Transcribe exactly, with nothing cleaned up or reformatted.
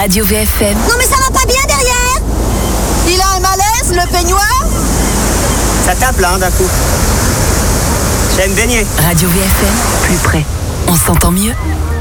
Radio V F M. Non mais ça va pas bien derrière. Il a un malaise, le peignoir. Ça tape là, hein, d'un coup. J'aime baigner. Radio V F M, plus près. On s'entend mieux.